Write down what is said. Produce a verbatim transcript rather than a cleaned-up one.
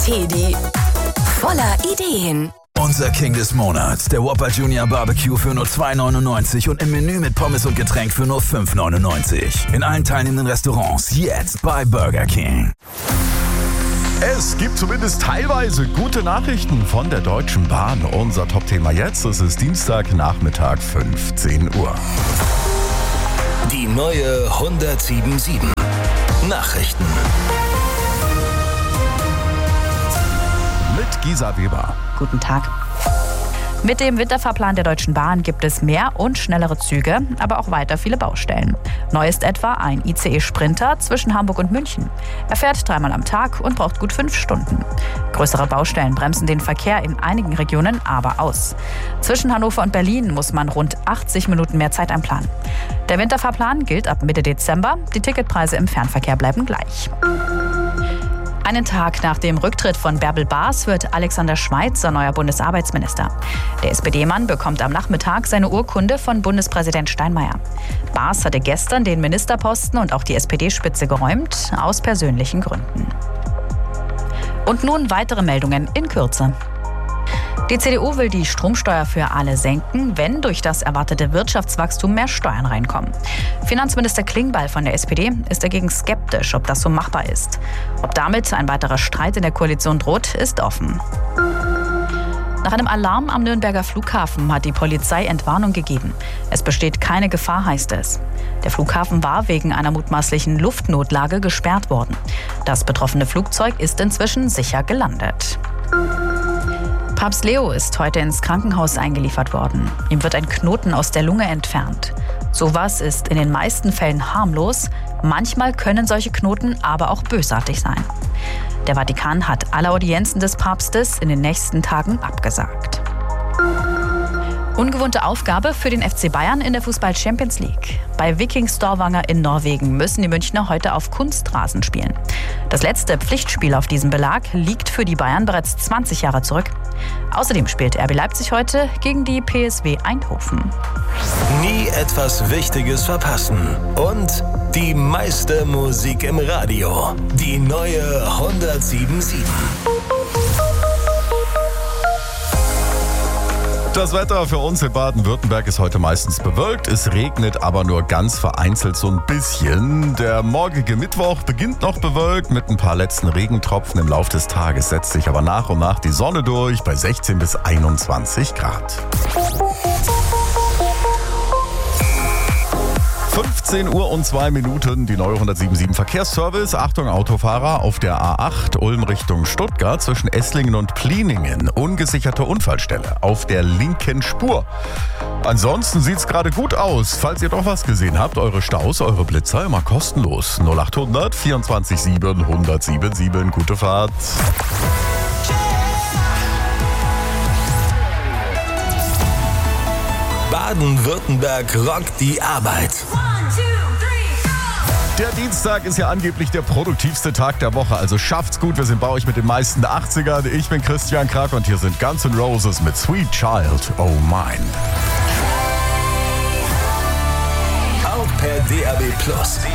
Teddy, voller Ideen. Unser King des Monats, der Whopper Junior Barbecue für nur zwei neunundneunzig und im Menü mit Pommes und Getränk für nur fünf neunundneunzig. In allen teilnehmenden Restaurants jetzt bei Burger King. Es gibt zumindest teilweise gute Nachrichten von der Deutschen Bahn. Unser Top-Thema jetzt, es ist Dienstagnachmittag, fünfzehn Uhr. Die neue hundertsieben Komma sieben Nachrichten. Mit Gisa Weber. Guten Tag. Mit dem Winterfahrplan der Deutschen Bahn gibt es mehr und schnellere Züge, aber auch weiter viele Baustellen. Neu ist etwa ein I C E-Sprinter zwischen Hamburg und München. Er fährt dreimal am Tag und braucht gut fünf Stunden. Größere Baustellen bremsen den Verkehr in einigen Regionen aber aus. Zwischen Hannover und Berlin muss man rund achtzig Minuten mehr Zeit einplanen. Der Winterfahrplan gilt ab Mitte Dezember. Die Ticketpreise im Fernverkehr bleiben gleich. Einen Tag nach dem Rücktritt von Bärbel Baas wird Alexander Schweitzer neuer Bundesarbeitsminister. Der S P D-Mann bekommt am Nachmittag seine Urkunde von Bundespräsident Steinmeier. Baas hatte gestern den Ministerposten und auch die S P D-Spitze geräumt, aus persönlichen Gründen. Und nun weitere Meldungen in Kürze. Die C D U will die Stromsteuer für alle senken, wenn durch das erwartete Wirtschaftswachstum mehr Steuern reinkommen. Finanzminister Klingbeil von der S P D ist dagegen skeptisch, ob das so machbar ist. Ob damit ein weiterer Streit in der Koalition droht, ist offen. Nach einem Alarm am Nürnberger Flughafen hat die Polizei Entwarnung gegeben. Es besteht keine Gefahr, heißt es. Der Flughafen war wegen einer mutmaßlichen Luftnotlage gesperrt worden. Das betroffene Flugzeug ist inzwischen sicher gelandet. Papst Leo ist heute ins Krankenhaus eingeliefert worden. Ihm wird ein Knoten aus der Lunge entfernt. Sowas ist in den meisten Fällen harmlos. Manchmal können solche Knoten aber auch bösartig sein. Der Vatikan hat alle Audienzen des Papstes in den nächsten Tagen abgesagt. Ungewohnte Aufgabe für den F C Bayern in der Fußball-Champions League. Bei Viking Stavanger in Norwegen müssen die Münchner heute auf Kunstrasen spielen. Das letzte Pflichtspiel auf diesem Belag liegt für die Bayern bereits zwanzig Jahre zurück. Außerdem spielt R B Leipzig heute gegen die P S V Eindhoven. Nie etwas Wichtiges verpassen. Und die meiste Musik im Radio. Die neue hundertsieben Komma sieben. Das Wetter für uns in Baden-Württemberg ist heute meistens bewölkt. Es regnet aber nur ganz vereinzelt so ein bisschen. Der morgige Mittwoch beginnt noch bewölkt mit ein paar letzten Regentropfen. Im Laufe des Tages setzt sich aber nach und nach die Sonne durch bei sechzehn bis einundzwanzig Grad. fünfzehn Uhr und zwei Minuten, die neue hundertsieben Komma sieben Verkehrsservice. Achtung Autofahrer, auf der A acht Ulm Richtung Stuttgart zwischen Esslingen und Plieningen. Ungesicherte Unfallstelle auf der linken Spur. Ansonsten sieht's gerade gut aus. Falls ihr doch was gesehen habt, eure Staus, eure Blitzer immer kostenlos. null achthundert vierundzwanzig sieben hundertsieben sieben. Gute Fahrt. Baden-Württemberg rockt die Arbeit. Der Dienstag ist ja angeblich der produktivste Tag der Woche, also schafft's gut, wir sind bei euch mit den meisten achtzigern. Ich bin Christian Krag und hier sind Guns N' Roses mit Sweet Child, Oh Mine. Auch per D A B Plus.